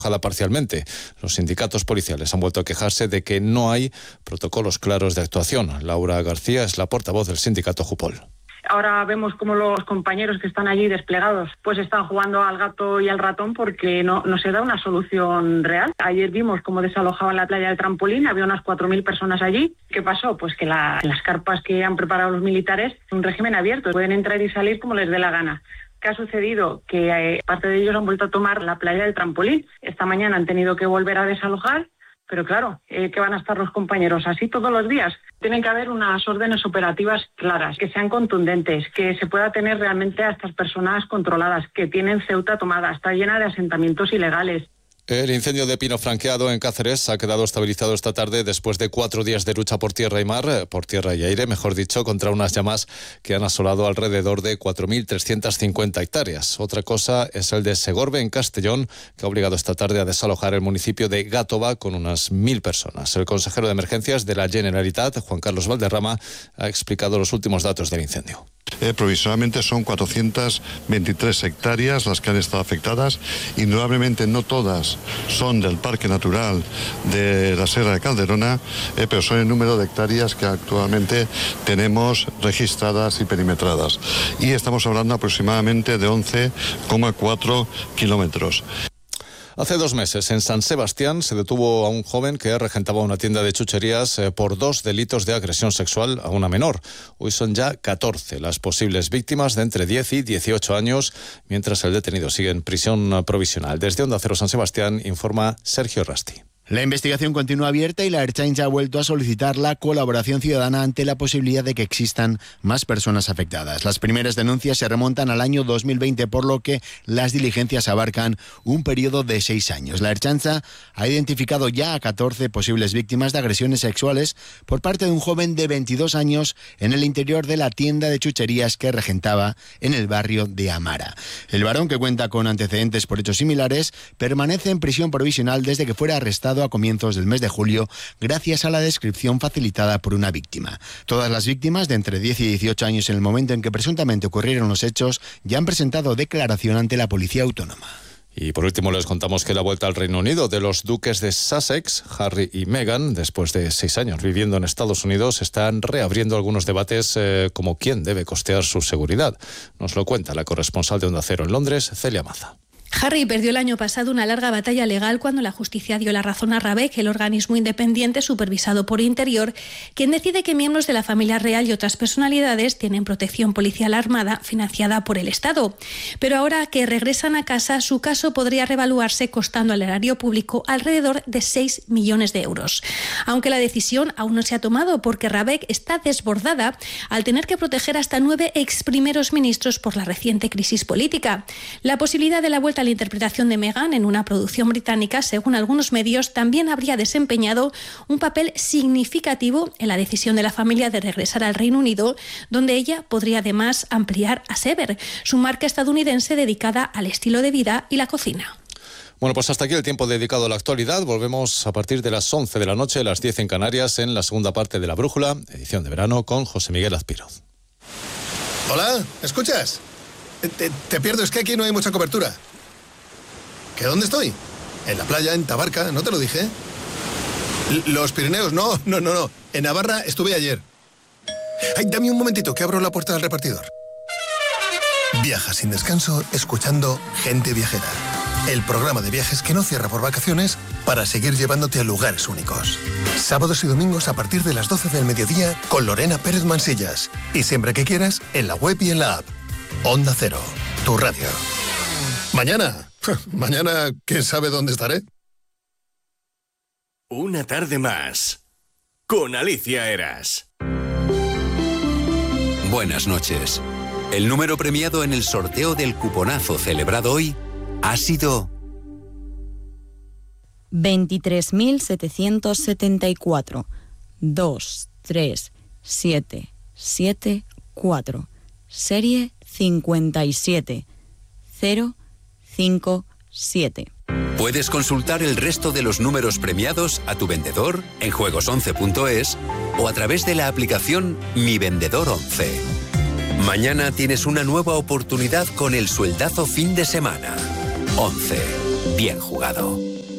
parcialmente. Los sindicatos policiales han vuelto a quejarse de que no hay protocolos claros de actuación. Laura García es la portavoz del sindicato Jupol. Ahora vemos como los compañeros que están allí desplegados pues están jugando al gato y al ratón porque no se da una solución real. Ayer vimos cómo desalojaban la playa del Trampolín, había unas 4.000 personas allí. ¿Qué pasó? Pues que las carpas que han preparado los militares, un régimen abierto, pueden entrar y salir como les dé la gana. ¿Qué ha sucedido? Que parte de ellos han vuelto a tomar la playa del Trampolín. Esta mañana han tenido que volver a desalojar, pero claro, ¿qué van a estar los compañeros? ¿Así todos los días? Tienen que haber unas órdenes operativas claras, que sean contundentes, que se pueda tener realmente a estas personas controladas, que tienen Ceuta tomada, está llena de asentamientos ilegales. El incendio de pino franqueado en Cáceres ha quedado estabilizado esta tarde después de 4 días de lucha por tierra y mar, por tierra y aire, mejor dicho, contra unas llamas que han asolado alrededor de 4.350 hectáreas. Otra cosa es el de Segorbe, en Castellón, que ha obligado esta tarde a desalojar el municipio de Gàtova con unas 1.000 personas. El consejero de Emergencias de la Generalitat, Juan Carlos Valderrama, ha explicado los últimos datos del incendio. Provisionalmente son 423 hectáreas las que han estado afectadas. Indudablemente no todas son del Parque Natural de la Sierra de Calderona, pero son el número de hectáreas que actualmente tenemos registradas y perimetradas. Y estamos hablando aproximadamente de 11,4 kilómetros. Hace 2 meses, en San Sebastián, se detuvo a un joven que regentaba una tienda de chucherías por 2 delitos de agresión sexual a una menor. Hoy son ya 14 las posibles víctimas de entre 10 y 18 años, mientras el detenido sigue en prisión provisional. Desde Onda Cero San Sebastián informa Sergio Rasti. La investigación continúa abierta y la Ertzaintza ha vuelto a solicitar la colaboración ciudadana ante la posibilidad de que existan más personas afectadas. Las primeras denuncias se remontan al año 2020, por lo que las diligencias abarcan un periodo de 6 años. La Ertzaintza ha identificado ya a 14 posibles víctimas de agresiones sexuales por parte de un joven de 22 años en el interior de la tienda de chucherías que regentaba en el barrio de Amara. El varón, que cuenta con antecedentes por hechos similares, permanece en prisión provisional desde que fuera arrestado a comienzos del mes de julio, gracias a la descripción facilitada por una víctima. Todas las víctimas de entre 10 y 18 años en el momento en que presuntamente ocurrieron los hechos ya han presentado declaración ante la Policía Autónoma. Y por último les contamos que la vuelta al Reino Unido de los duques de Sussex, Harry y Meghan, después de 6 años viviendo en Estados Unidos, están reabriendo algunos debates como quién debe costear su seguridad. Nos lo cuenta la corresponsal de Onda Cero en Londres, Celia Maza. Harry perdió el año pasado una larga batalla legal cuando la justicia dio la razón a RABEC, el organismo independiente supervisado por Interior, quien decide que miembros de la familia real y otras personalidades tienen protección policial armada financiada por el Estado. Pero ahora que regresan a casa, su caso podría revaluarse costando al erario público alrededor de 6 millones de euros. Aunque la decisión aún no se ha tomado porque RABEC está desbordada al tener que proteger hasta 9 ex primeros ministros por la reciente crisis política. La posibilidad de la vuelta a la interpretación de Meghan en una producción británica, según algunos medios, también habría desempeñado un papel significativo en la decisión de la familia de regresar al Reino Unido, donde ella podría además ampliar a Sever, su marca estadounidense dedicada al estilo de vida y la cocina. Bueno, pues hasta aquí el tiempo dedicado a la actualidad. Volvemos a partir de las 11 de la noche, las 10 en Canarias, en la segunda parte de La Brújula, edición de verano, con José Miguel Azpiroz. Hola, ¿me escuchas? Te pierdo, es que aquí no hay mucha cobertura. ¿Que dónde estoy? En la playa, en Tabarca, ¿no te lo dije? Los Pirineos, no. En Navarra estuve ayer. Ay, dame un momentito, que abro la puerta del repartidor. Viaja sin descanso escuchando Gente Viajera. El programa de viajes que no cierra por vacaciones para seguir llevándote a lugares únicos. Sábados y domingos a partir de las 12 del mediodía con Lorena Pérez Mansillas. Y siempre que quieras, en la web y en la app. Onda Cero, tu radio. Mañana, ¿quién sabe dónde estaré? Una tarde más, con Alicia Eras. Buenas noches. El número premiado en el sorteo del cuponazo celebrado hoy ha sido 23.774 23774, serie 57057. Puedes consultar el resto de los números premiados a tu vendedor en juegos11.es o a través de la aplicación Mi Vendedor 11. Mañana tienes una nueva oportunidad con el sueldazo fin de semana. 11. bien jugado.